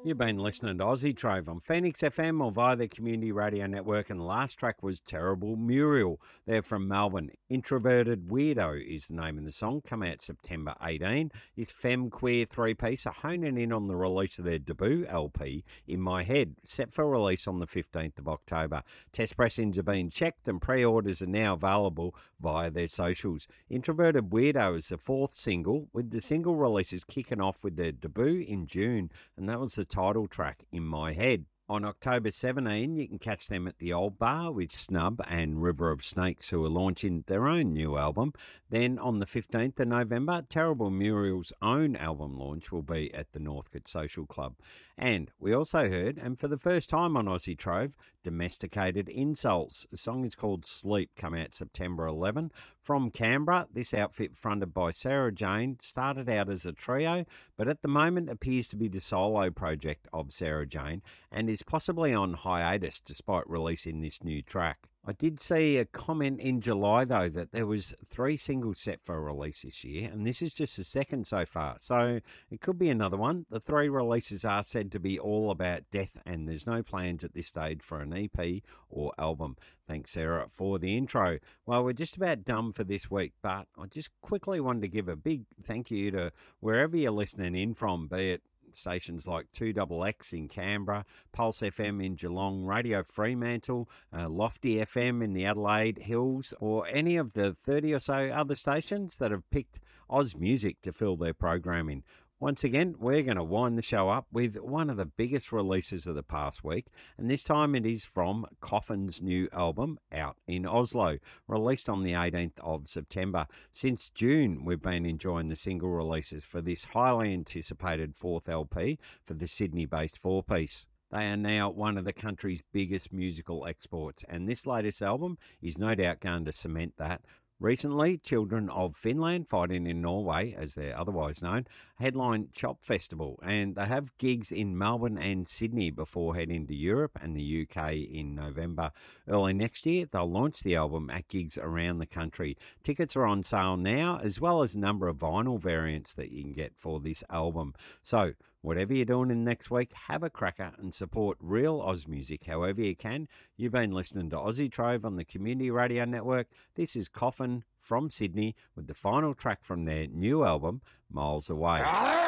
You've been listening to Aussie Trove on Phoenix FM or via the Community Radio Network, and the last track was Terrible Muriel. They're from Melbourne. Introverted Weirdo is the name of the song, come out September 18. This femme queer three-piece are honing in on the release of their debut LP, In My Head, set for release on the 15th of October. Test pressings are being checked and pre-orders are now available via their socials. Introverted Weirdo is the fourth single, with the single releases kicking off with their debut in June, and that was the title track, In My Head. On October 17, you can catch them at the Old Bar with Snub and River of Snakes, who are launching their own new album. Then on the 15th of November, Terrible Muriel's own album launch will be at the Northcote Social Club. And we also heard, and for the first time on Aussie Trove, Domesticated Insults. The song is called Sleep, come out September 11. From Canberra, this outfit, fronted by Sarah Jane, started out as a trio, but at the moment appears to be the solo project of Sarah Jane, and is possibly on hiatus despite releasing this new track. I did see a comment in July, though, that there was 3 singles set for release this year, and this is just the second so far, so it could be another one. The 3 releases are said to be all about death, and there's no plans at this stage for an EP or album. Thanks, Sarah, for the intro. Well, we're just about done for this week, but I just quickly wanted to give a big thank you to wherever you're listening in from, be it stations like 2XX in Canberra, Pulse FM in Geelong, Radio Fremantle, Lofty FM in the Adelaide Hills, or any of the 30 or so other stations that have picked Oz Music to fill their programming. Once again, we're going to wind the show up with one of the biggest releases of the past week, and this time it is from Coffin's new album, Out in Oslo, released on the 18th of September. Since June, we've been enjoying the single releases for this highly anticipated 4th LP for the Sydney-based 4-piece. They are now one of the country's biggest musical exports, and this latest album is no doubt going to cement that. Recently, Children of Finland, fighting in Norway, as they're otherwise known, headline Chop Festival, and they have gigs in Melbourne and Sydney before heading to Europe and the UK in November. Early next year, they'll launch the album at gigs around the country. Tickets are on sale now, as well as a number of vinyl variants that you can get for this album. So, whatever you're doing in the next week, have a cracker and support real Oz music however you can. You've been listening to Aussie Trove on the Community Radio Network. This is Coffin from Sydney with the final track from their new album, Miles Away.